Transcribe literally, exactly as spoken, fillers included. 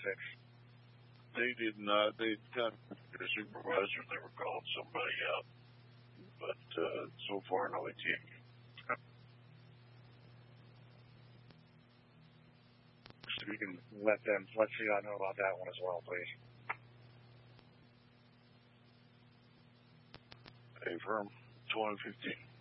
six. They did not. They got their supervisor. They were calling somebody out. But uh, so far, no A T M. So you can let them, let C I know about that one as well, please. A firm, twenty fifteen.